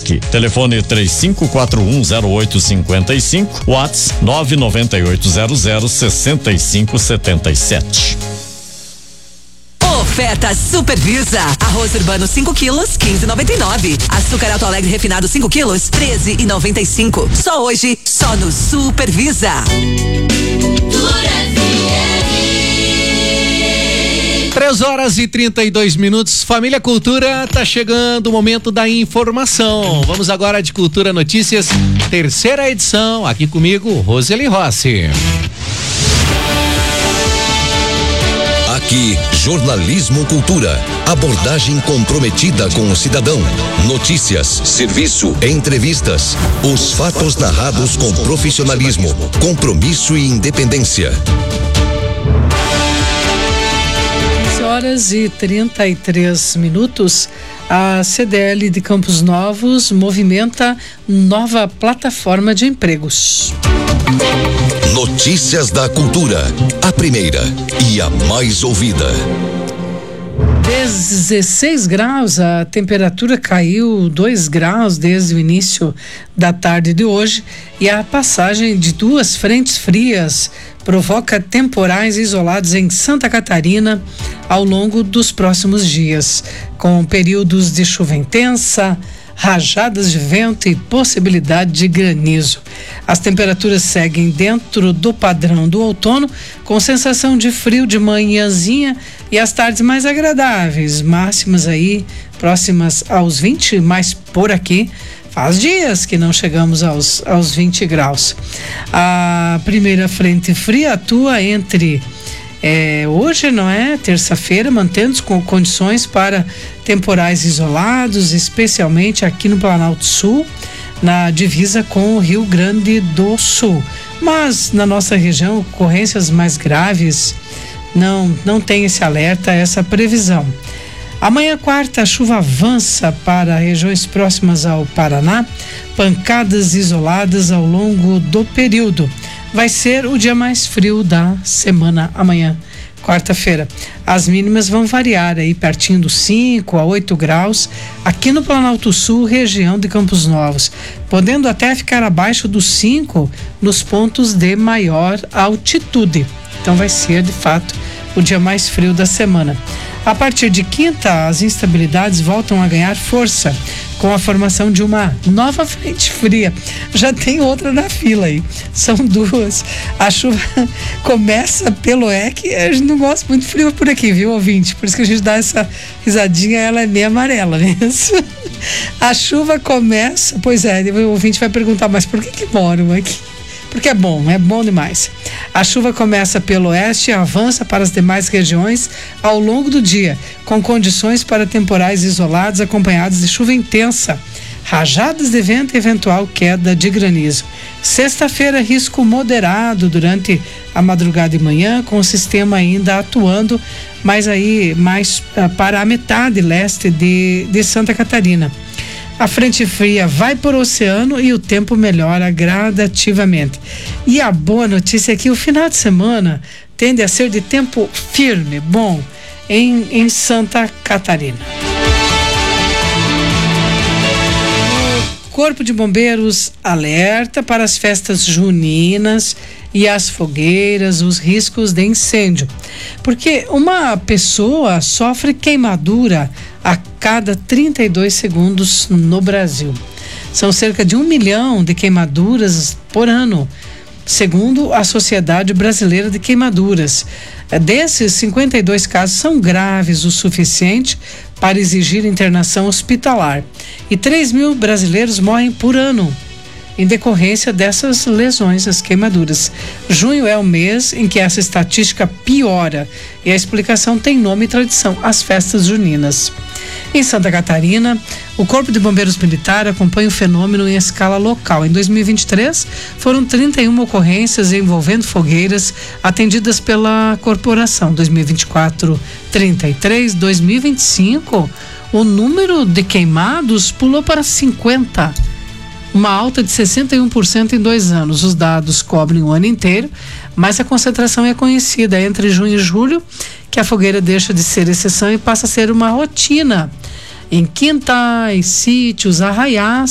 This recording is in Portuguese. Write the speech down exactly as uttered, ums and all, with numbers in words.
Brusque. Telefone três cinco quatro um zero oito cinco cinco, WhatsApp nove nove oito zero zero seis cinco sete sete. Oferta Supervisa. Arroz urbano cinco quilos, quinze e noventa e nove. Açúcar Alto Alegre refinado cinco quilos, treze e noventa e cinco. Só hoje, só no Supervisa. Três horas e trinta e dois minutos. Família Cultura, tá chegando o momento da informação. Vamos agora de Cultura Notícias, terceira edição. Aqui comigo, Roseli Rossi. Aqui, Jornalismo Cultura. Abordagem comprometida com o cidadão. Notícias, serviço, entrevistas. Os fatos narrados com profissionalismo, compromisso e independência. Horas e trinta e três minutos. A C D L de Campos Novos movimenta nova plataforma de empregos. Notícias da Cultura, a primeira e a mais ouvida. dezesseis graus, a temperatura caiu dois graus desde o início da tarde de hoje e a passagem de duas frentes frias provoca temporais isolados em Santa Catarina ao longo dos próximos dias, com períodos de chuva intensa, rajadas de vento e possibilidade de granizo. As temperaturas seguem dentro do padrão do outono, com sensação de frio de manhãzinha e as tardes mais agradáveis, máximas aí próximas aos vinte, mas por aqui faz dias que não chegamos aos, aos vinte graus. A primeira frente fria atua entre É, hoje, não é? Terça-feira, mantendo com condições para temporais isolados, especialmente aqui no Planalto Sul, na divisa com o Rio Grande do Sul. Mas na nossa região, ocorrências mais graves não, não tem esse alerta, essa previsão. Amanhã, quarta, a chuva avança para regiões próximas ao Paraná, pancadas isoladas ao longo do período. Vai ser o dia mais frio da semana amanhã, quarta-feira. As mínimas vão variar aí pertinho dos cinco a oito graus aqui no Planalto Sul, região de Campos Novos, podendo até ficar abaixo dos cinco nos pontos de maior altitude. Então vai ser, de fato, o dia mais frio da semana. A partir de quinta, as instabilidades voltam a ganhar força com a formação de uma nova frente fria. Já tem outra na fila aí. São duas. A chuva começa pelo oeste. A gente não gosta muito de frio por aqui, viu, ouvinte? Por isso que a gente dá essa risadinha, ela é meio amarela mesmo. A chuva começa, pois é, o ouvinte vai perguntar, mas por que que moram aqui? Porque é bom, é bom demais. A chuva começa pelo oeste e avança para as demais regiões ao longo do dia, com condições para temporais isolados acompanhados de chuva intensa, rajadas de vento e eventual queda de granizo. Sexta-feira, risco moderado durante a madrugada e manhã, com o sistema ainda atuando, mas aí mais uh, para a metade leste de, de Santa Catarina. A frente fria vai por oceano e o tempo melhora gradativamente. E a boa notícia é que o final de semana tende a ser de tempo firme, bom, em, em Santa Catarina. O Corpo de Bombeiros alerta para as festas juninas e as fogueiras, os riscos de incêndio. Porque uma pessoa sofre queimadura a cada trinta e dois segundos no Brasil. São cerca de um milhão de queimaduras por ano, segundo a Sociedade Brasileira de Queimaduras. Desses, cinquenta e dois casos são graves o suficiente para exigir internação hospitalar. E três mil brasileiros morrem por ano em decorrência dessas lesões, as queimaduras. Junho é o mês em que essa estatística piora e a explicação tem nome e tradição: as festas juninas. Em Santa Catarina, o Corpo de Bombeiros Militar acompanha o fenômeno em escala local. Em dois mil e vinte e três, foram trinta e uma ocorrências envolvendo fogueiras atendidas pela corporação. dois mil e vinte e quatro, trinta e três. dois mil e vinte e cinco, o número de queimados pulou para cinquenta. Uma alta de sessenta e um por cento em dois anos. Os dados cobrem o ano inteiro, mas a concentração é conhecida entre junho e julho, que a fogueira deixa de ser exceção e passa a ser uma rotina em quintais, sítios, arraiais,